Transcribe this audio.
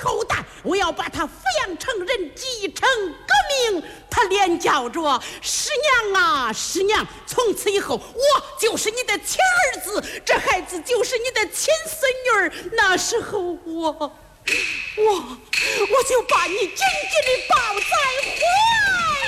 后代，我要把他抚养成人，继承革命。他连叫着师娘啊师娘，从此以后我就是你的亲儿子，这孩子就是你的亲孙女儿。那时候我就把你紧紧地抱在怀